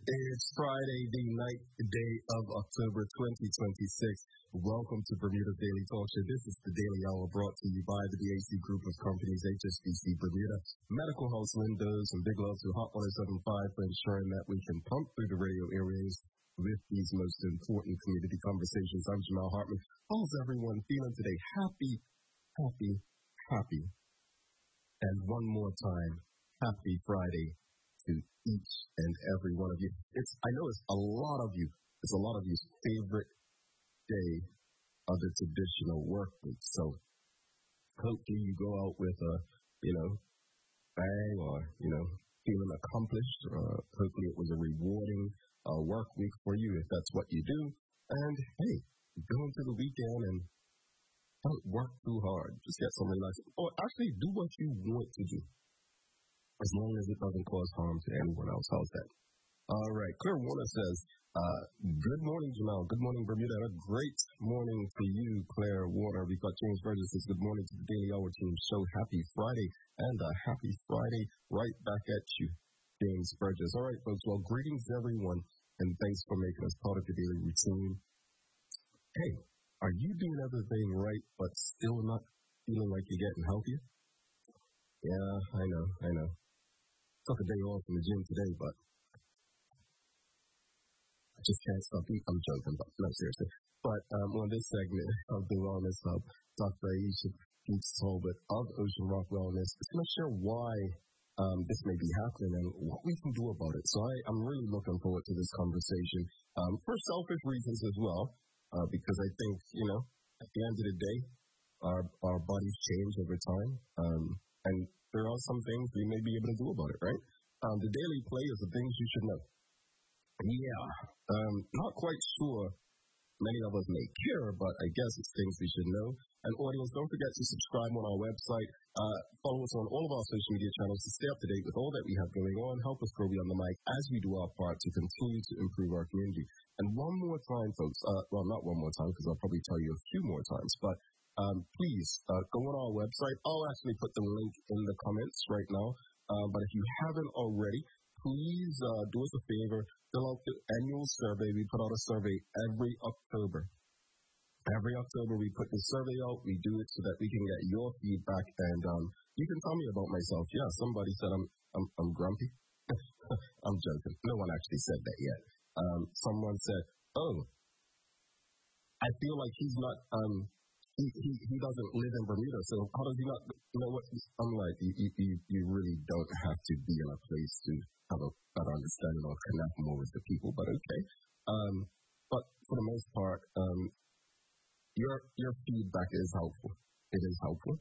It's Friday, the 9th day of October 2026. Welcome to Bermuda Daily Talk Show. This is the Daily Hour brought to you by the BAC Group of Companies, HSBC Bermuda, Medical House Windows, and big love to Hot 107.5 for ensuring that we can pump through the radio airwaves with these most important community conversations. I'm Jamal Hartman. How's everyone feeling today? Happy. And one more time, happy Friday to each and every one of you. I know it's a lot of you's favorite day of the traditional work week. So hopefully you go out with a, bang or, feeling accomplished. Hopefully it was a rewarding work week for you if that's what you do. And hey, go into the weekend and don't work too hard. Just get some relaxation. Or actually do what you want to do, as long as it doesn't cause harm to anyone else. How's that? All right. Claire Warner says, good morning, Jamal. Good morning, Bermuda. A great morning to you, Claire Warner. We've got James Burgess says, good morning to the Daily Hour team. So happy Friday, and a happy Friday right back at you, James Burgess. All right, folks. Well, greetings, everyone, and thanks for making us part of the daily routine. Hey, are you doing everything right, but still not feeling like you're getting healthier? Yeah, I know. Took a day off from the gym today, but I just can't stop eating. I'm joking, but no, seriously. But on this segment of the Wellness Hub, Dr. Aisha Keats Talbot of Ocean Rock Wellness is going to share why this may be happening and what we can do about it. So I'm really looking forward to this conversation for selfish reasons as well, because I think, at the end of the day, our bodies change over time, and there are some things we may be able to do about it, right? The daily play is the things you should know. Yeah, not quite sure many of us may care, but I guess it's things we should know. And audience, don't forget to subscribe on our website. Follow us on all of our social media channels to stay up to date with all that we have going on. Help us grow beyond the mic as we do our part to continue to improve our community. And one more time, folks, well, not one more time, because I'll probably tell you a few more times, but please go on our website. I'll actually put the link in the comments right now. But if you haven't already, please do us a favor, fill out the annual survey. We put out a survey every October. Every October we put the survey out. We do it so that we can get your feedback, and you can tell me about myself. Yeah, somebody said I'm grumpy. I'm joking. No one actually said that yet. Someone said, "Oh, I feel like he's not he doesn't live in Bermuda, so how does he not know what?" I'm like, you really don't have to be in a place to have a better understanding or connect more with the people, but okay. But for the most part, your feedback is helpful. It is helpful.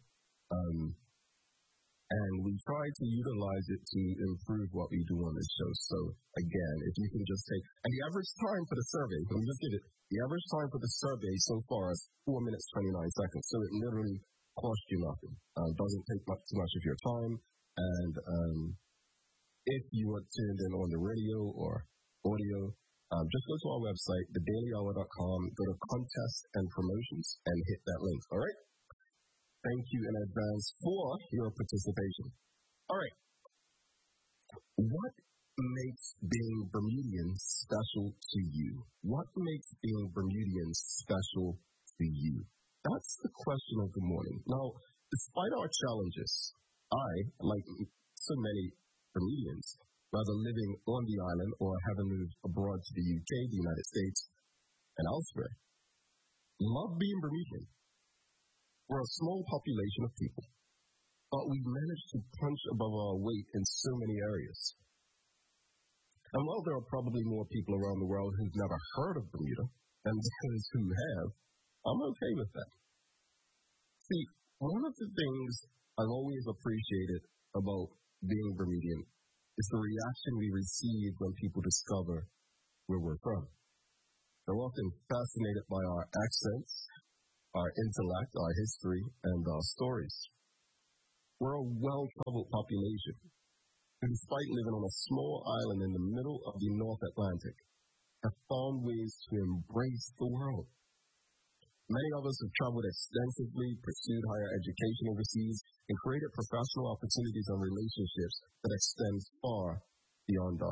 And we try to utilize it to improve what we do on this show. So again, if you can just take, and the average time for the survey, let me just give it, the average time for the survey so far is 4 minutes, 29 seconds. So it literally costs you nothing. Doesn't take too much of your time. And if you are tuned in on the radio or audio, just go to our website, thedailyhour.com, go to contests and promotions, and hit that link. All right? Thank you in advance for your participation. All right. What makes being Bermudian special to you? What makes being Bermudian special to you? That's the question of the morning. Now, despite our challenges, I, like so many Bermudians, whether living on the island or having moved abroad to the UK, the United States, and elsewhere, love being Bermudian. We're a small population of people, but we've managed to punch above our weight in so many areas. And while there are probably more people around the world who've never heard of Bermuda than those who have, I'm okay with that. See, one of the things I've always appreciated about being Bermudian is the reaction we receive when people discover where we're from. They're often fascinated by our accents, our intellect, our history, and our stories. We're a well-traveled population, who, despite living on a small island in the middle of the North Atlantic, have found ways to embrace the world. Many of us have traveled extensively, pursued higher education overseas, and created professional opportunities and relationships that extend far beyond our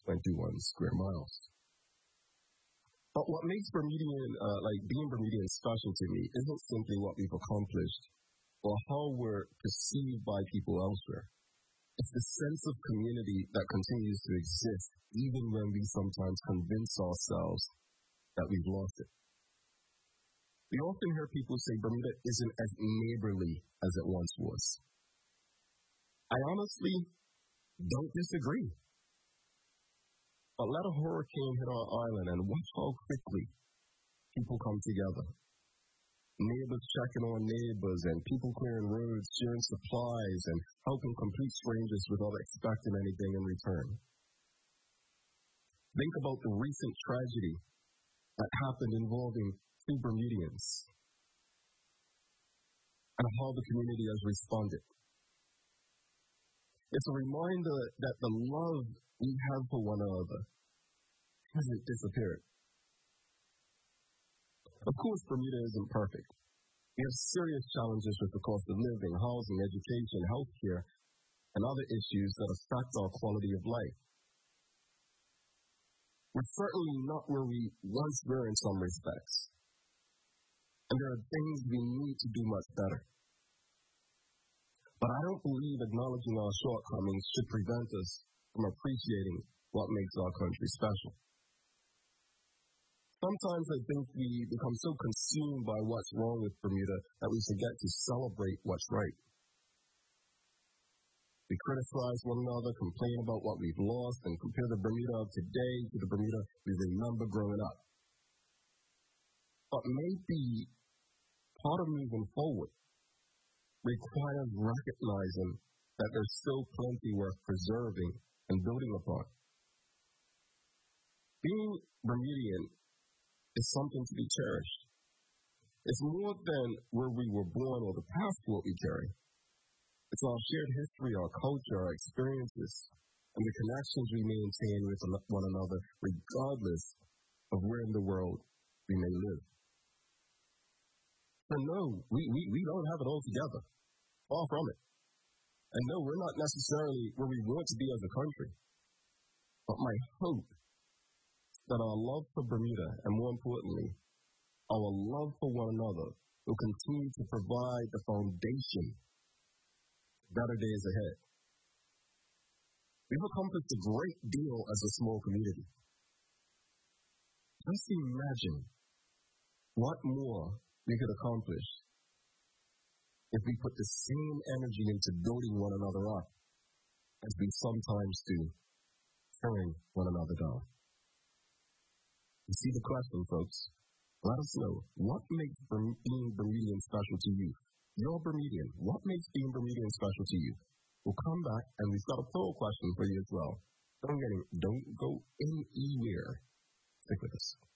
square miles. But what makes being Bermudian special to me isn't simply what we've accomplished or how we're perceived by people elsewhere. It's the sense of community that continues to exist even when we sometimes convince ourselves that we've lost it. We often hear people say Bermuda isn't as neighborly as it once was. I honestly don't disagree. But let a hurricane hit our island and watch how quickly people come together. Neighbors checking on neighbors and people clearing roads, sharing supplies, and helping complete strangers without expecting anything in return. Think about the recent tragedy that happened involving 2 Bermudians and how the community has responded. It's a reminder that the love we have for one another hasn't disappeared. Of course, Bermuda isn't perfect. We have serious challenges with the cost of living, housing, education, healthcare, and other issues that affect our quality of life. We're certainly not where we once were in some respects. And there are things we need to do much better. But I don't believe acknowledging our shortcomings should prevent us from appreciating what makes our country special. Sometimes I think we become so consumed by what's wrong with Bermuda that we forget to celebrate what's right. We criticize one another, complain about what we've lost, and compare the Bermuda of today to the Bermuda we remember growing up. But maybe part of moving forward requires recognizing that there's still plenty worth preserving and building upon. Being Bermudian is something to be cherished. It's more than where we were born or the passport we carry. It's our shared history, our culture, our experiences, and the connections we maintain with one another, regardless of where in the world we may live. And no, we don't have it all together. Far from it. And no, we're not necessarily where we want to be as a country. But my hope is that our love for Bermuda, and more importantly, our love for one another, will continue to provide the foundation for better days ahead. We've accomplished a great deal as a small community. Just imagine what more we could accomplish if we put the same energy into building one another up as we sometimes do tearing one another down. You see the question, folks? Let us know, what makes being Bermudian special to you? You're Bermudian. What makes being Bermudian special to you? We'll come back, and we've got a poll question for you as well. Don't go anywhere. Stick with us.